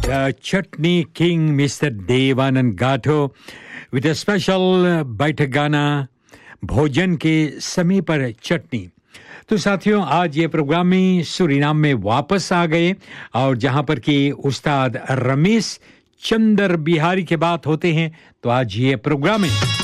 Chutney King, Mr. Devanand Gatho, with a special बैठक गाना भोजन के समय पर चटनी। तो साथियों, आज ये प्रोग्राम में सूरीनाम में वापस आ गए और जहां पर कि उस्ताद रमेश चंद्र बिहारी के बात होते हैं, तो आज ये प्रोग्राम है